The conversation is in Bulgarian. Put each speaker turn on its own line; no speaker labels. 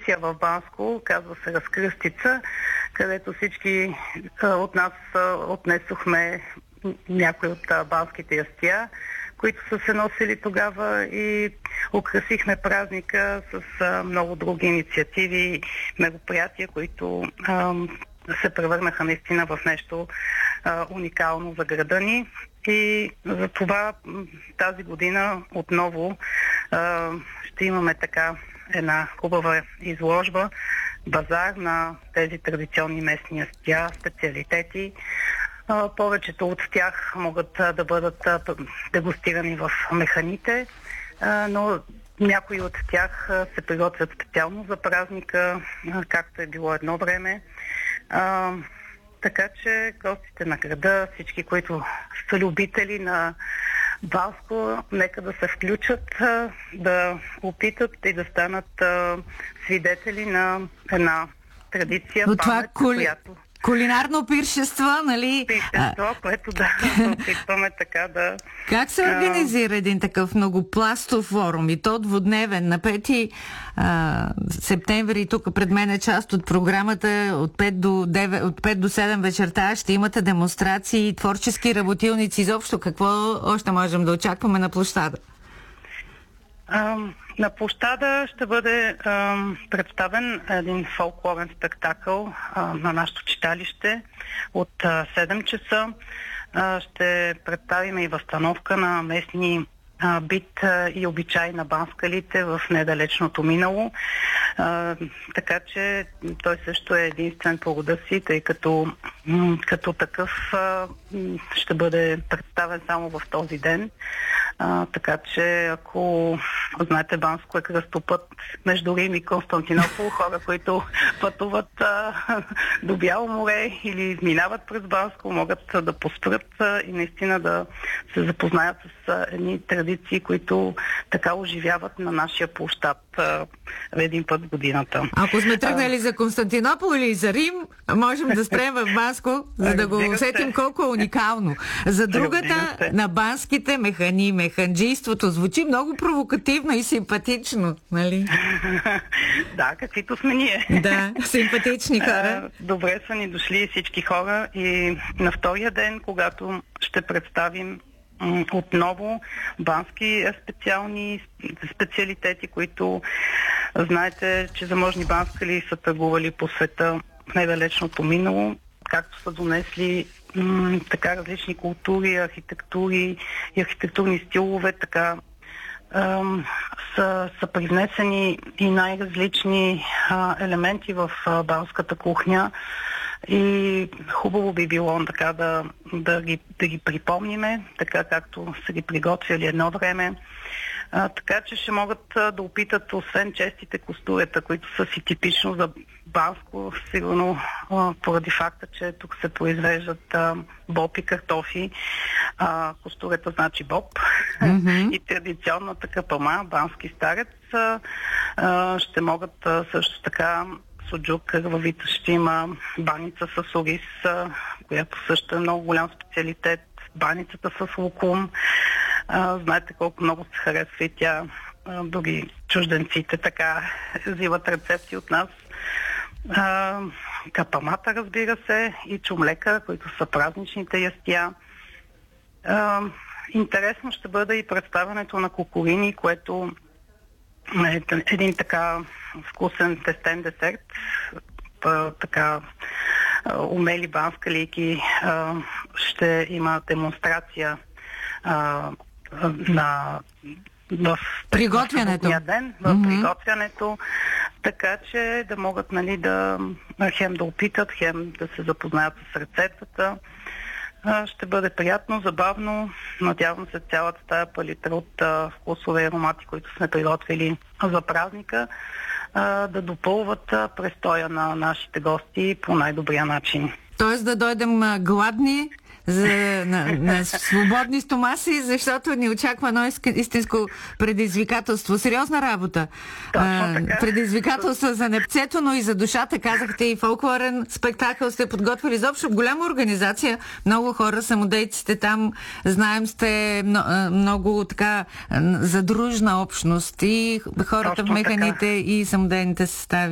традиция в Банско, казва се разкръстица, където всички от нас отнесохме някои от банските ястия, които са се носили тогава, и украсихме празника с много други инициативи, мероприятия, които се превърнаха наистина в нещо уникално за града ни. И за това тази година отново ще имаме така една хубава изложба, базар на тези традиционни местни ястия, специалитети. Повечето от тях могат да бъдат дегустирани в механите, но някои от тях се приготвят специално за празника, както е било едно време. Така че гостите на града, всички, които са любители на Банско, нека да се включат, да опитат и да станат свидетели на една традиция, памет, която...
Кулинарно пиршество, нали?
Пиршество, което да опитваме така да...
Как се организира един такъв многопластов форум, и то двудневен, на 5 септември, тук пред мен е част от програмата, от 5 до 7 вечерта ще имате демонстрации, творчески работилници, изобщо какво още можем да очакваме на площада?
На площада ще бъде представен един фолклорен спектакъл на нашето читалище от 7 часа. Ще представим и възстановка на местни бит и обичай на банскалите в недалечното минало. Така че той също е единствен по рода си, тъй като такъв ще бъде представен само в този ден. Така че, ако знаете, Банско е кръстопът между Рим и Константинопол, хора, които пътуват до Бяло море или минават през Банско, могат да поспрат и наистина да се запознаят с едни традиции, които така оживяват на нашия площад един път в годината.
Ако сме тръгнали за Константинопол или за Рим, можем да спрем в Банско, за да го усетим колко е уникално. За другата на банските механджийството звучи много провокативно и симпатично, нали?
Да, каквито сме ние.
Да, симпатични хора.
Добре са ни дошли всички хора, и на втория ден, когато ще представим отново бански специалитети, които знаете, че заможни банскали са търгували по света в недалечното минало, както са донесли така различни култури, архитектури и архитектурни стилове, така са привнесени и най-различни елементи в банската кухня, и хубаво би било така да ги припомниме, така както са ги приготвили едно време. Така че ще могат да опитат, освен честите костурета, които са си типично за Банско, сигурно поради факта, че тук се произвеждат боб и картофи. Костурета значи боб. И традиционната капама, бански старец, ще могат също така суджук, кървавица, ще има баница с ориз, която също е много голям специалитет. Баницата с лукум. Знаете колко много се харесва и тя. Други чужденците така взимат рецепти от нас. Капамата, разбира се, и чумлека, които са празничните ястия. Интересно ще бъде и представянето на кукурини, което е един така вкусен тестен десерт. Така умели банскалийки ще има демонстрация в
приготвянето.
Ден, в приготвянето, така че да могат, нали, хем да опитат, хем да се запознаят с рецептата. Ще бъде приятно, забавно. Надявам се цялата тая палитра от вкусове и аромати, които сме приготвили за празника, да допълват престоя на нашите гости по най-добрия начин.
Тоест да дойдем гладни, на свободни стомаси, защото ни очаква едно истинско предизвикателство. Сериозна работа. Предизвикателство за непцето, но и за душата. Казахте, и фолклорен спектакъл сте подготвили. Изобщо голяма организация. Много хора, самодейците там, знаем, сте много така задружна общност. И хората в механите, и самодейните състави.